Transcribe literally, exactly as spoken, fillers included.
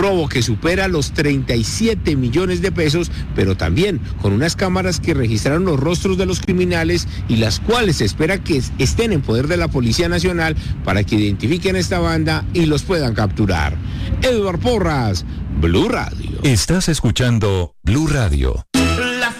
robo que supera los treinta y siete millones de pesos, pero también con unas cámaras que registraron los rostros de los criminales y las cuales se espera que estén en poder de la Policía Nacional para que identifiquen esta banda y los puedan capturar. Eduardo Porras, Blue Radio. Estás escuchando Blue Radio,